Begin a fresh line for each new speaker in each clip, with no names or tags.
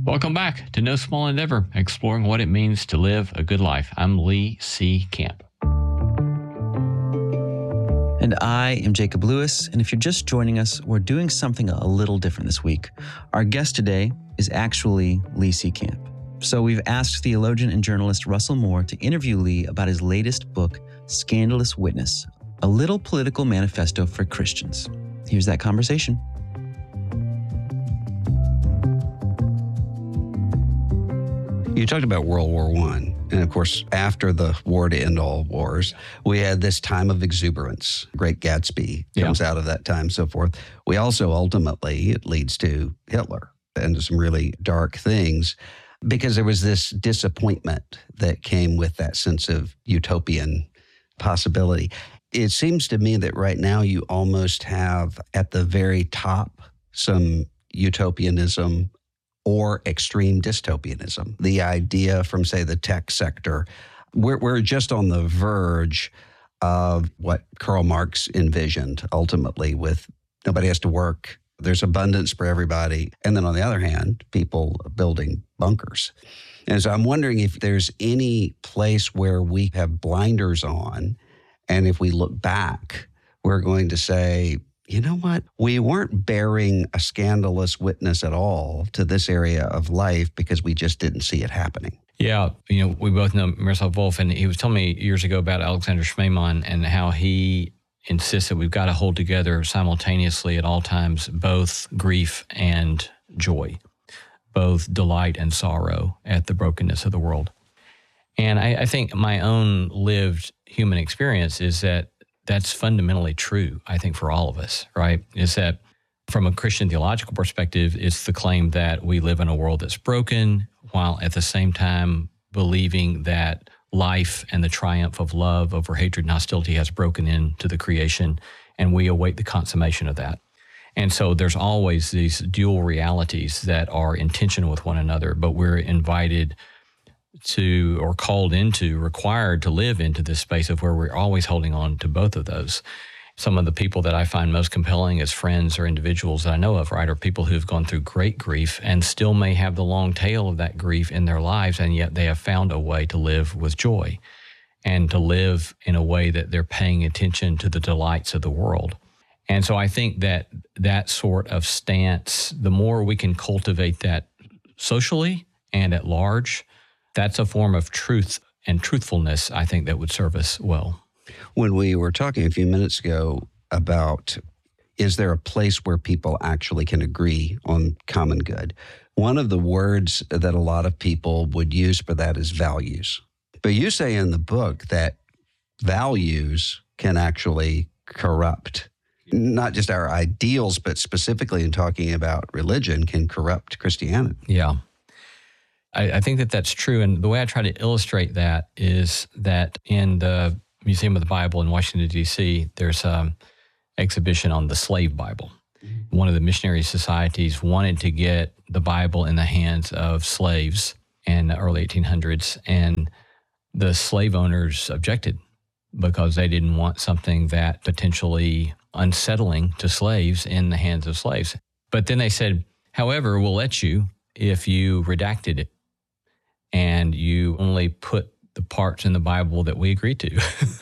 Welcome back to No Small Endeavor, exploring what it means to live a good life. I'm Lee C. Camp.
And I am Jacob Lewis. And if you're just joining us, we're doing something a little different this week. Our guest today is actually Lee C. Camp. So we've asked theologian and journalist Russell Moore to interview Lee about his latest book, Scandalous Witness, a little political manifesto for Christians. Here's that conversation.
You talked about World War I. And of course, after the war to end all wars, we had this time of exuberance. Great Gatsby comes out of that time, so forth. We also ultimately, it leads to Hitler and to some really dark things because there was this disappointment that came with that sense of utopian possibility. It seems to me that right now you almost have at the very top some utopianism or extreme dystopianism. The idea from, say, the tech sector, we're just on the verge of what Karl Marx envisioned ultimately with nobody has to work, there's abundance for everybody. And then on the other hand, people building bunkers. And so I'm wondering if there's any place where we have blinders on, and if we look back, we're going to say, you know what? We weren't bearing a scandalous witness at all to this area of life because we just didn't see it happening.
Yeah, we both know Miroslav Volf, and he was telling me years ago about Alexander Schmemann and how he insists that we've got to hold together simultaneously at all times, both grief and joy, both delight and sorrow at the brokenness of the world. And I think my own lived human experience is that that's fundamentally true, I think, for all of us, right? Is that from a Christian theological perspective, it's the claim that we live in a world that's broken, while at the same time believing that life and the triumph of love over hatred and hostility has broken into the creation, and we await the consummation of that. And so there's always these dual realities that are in tension with one another, but we're invited to, or called into, required to live into this space of where we're always holding on to both of those. Some of the people that I find most compelling as friends or individuals that I know of, right, are people who've gone through great grief and still may have the long tail of that grief in their lives, and yet they have found a way to live with joy and to live in a way that they're paying attention to the delights of the world. And so I think that that sort of stance, the more we can cultivate that socially and at large, that's a form of truth and truthfulness, I think, that would serve us well.
When we were talking a few minutes ago about, is there a place where people actually can agree on common good? One of the words that a lot of people would use for that is values. But you say in the book that values can actually corrupt not just our ideals, but specifically in talking about religion, can corrupt Christianity.
Yeah. I think that that's true. And the way I try to illustrate that is that in the Museum of the Bible in Washington, D.C., there's an exhibition on the slave Bible. One of the missionary societies wanted to get the Bible in the hands of slaves in the early 1800s, and the slave owners objected because they didn't want something that potentially unsettling to slaves in the hands of slaves. But then they said, however, we'll let you if you redacted it and you only put the parts in the Bible that we agreed to.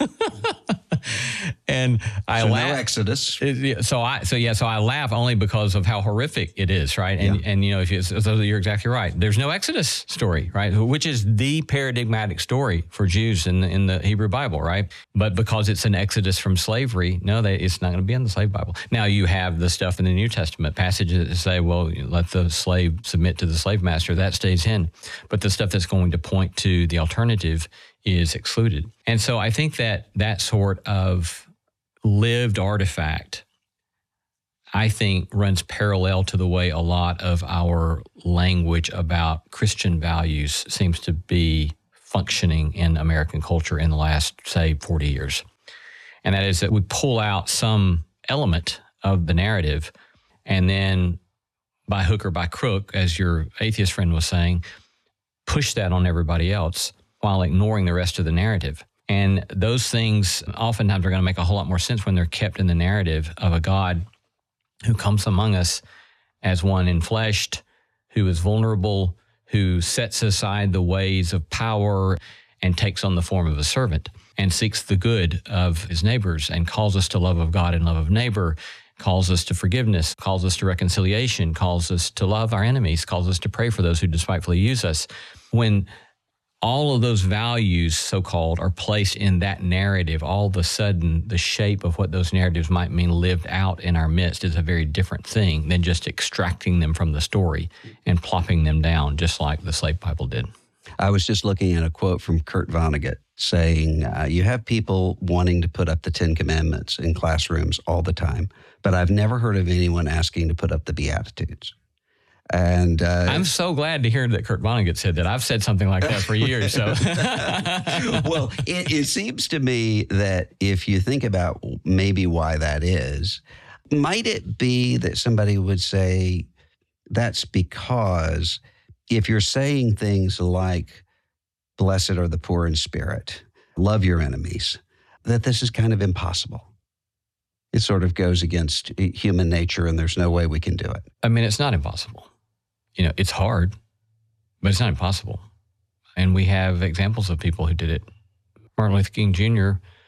And I laugh.
No Exodus.
So I laugh only because of how horrific it is, right? And you know, you're exactly right. There's no Exodus story, right? Which is the paradigmatic story for Jews in the Hebrew Bible, right? But because it's an Exodus from slavery, it's not going to be in the slave Bible. Now you have the stuff in the New Testament passages that say, well, let the slave submit to the slave master. That stays in. But the stuff that's going to point to the alternative is excluded. And so I think that sort of lived artifact, I think, runs parallel to the way a lot of our language about Christian values seems to be functioning in American culture in the last, say, 40 years. And that is that we pull out some element of the narrative and then by hook or by crook, as your atheist friend was saying, push that on everybody else while ignoring the rest of the narrative. And those things oftentimes are going to make a whole lot more sense when they're kept in the narrative of a God who comes among us as one enfleshed, who is vulnerable, who sets aside the ways of power and takes on the form of a servant and seeks the good of his neighbors and calls us to love of God and love of neighbor, calls us to forgiveness, calls us to reconciliation, calls us to love our enemies, calls us to pray for those who despitefully use us. When all of those values, so-called, are placed in that narrative, all of a sudden the shape of what those narratives might mean lived out in our midst is a very different thing than just extracting them from the story and plopping them down, just like the slave Bible did.
I was just looking at a quote from Kurt Vonnegut saying, you have people wanting to put up the 10 Commandments in classrooms all the time, but I've never heard of anyone asking to put up the Beatitudes. And
I'm so glad to hear that Kurt Vonnegut said that. I've said something like that for years. So,
well, it seems to me that if you think about maybe why that is, might it be that somebody would say that's because if you're saying things like, blessed are the poor in spirit, love your enemies, that this is kind of impossible. It sort of goes against human nature and there's no way we can do it.
I mean, it's not impossible. It's hard, but it's not impossible. And we have examples of people who did it. Martin Luther King Jr.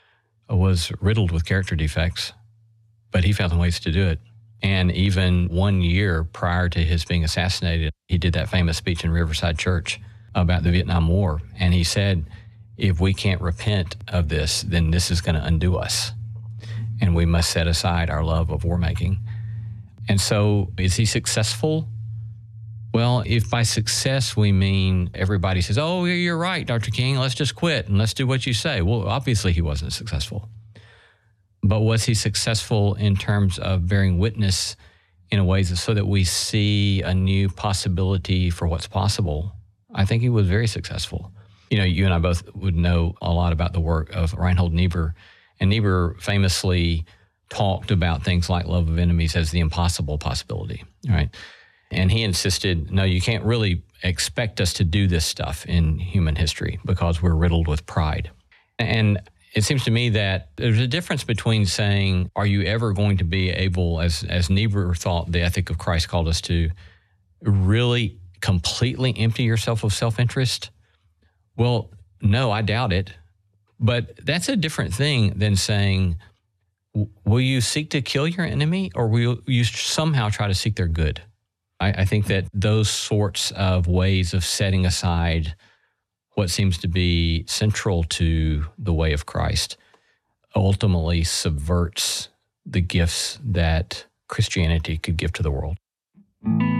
was riddled with character defects, but he found ways to do it. And even 1 year prior to his being assassinated, he did that famous speech in Riverside Church about the Vietnam War. And he said, if we can't repent of this, then this is going to undo us. And we must set aside our love of war making. And so is he successful? Well, if by success we mean everybody says, oh, you're right, Dr. King, let's just quit and let's do what you say. Well, obviously he wasn't successful. But was he successful in terms of bearing witness in a way so that we see a new possibility for what's possible? I think he was very successful. You and I both would know a lot about the work of Reinhold Niebuhr. And Niebuhr famously talked about things like love of enemies as the impossible possibility, right? And he insisted, no, you can't really expect us to do this stuff in human history because we're riddled with pride. And it seems to me that there's a difference between saying, are you ever going to be able, as Niebuhr thought the ethic of Christ called us to, really completely empty yourself of self-interest? Well, no, I doubt it. But that's a different thing than saying, will you seek to kill your enemy or will you somehow try to seek their good? I think that those sorts of ways of setting aside what seems to be central to the way of Christ ultimately subverts the gifts that Christianity could give to the world.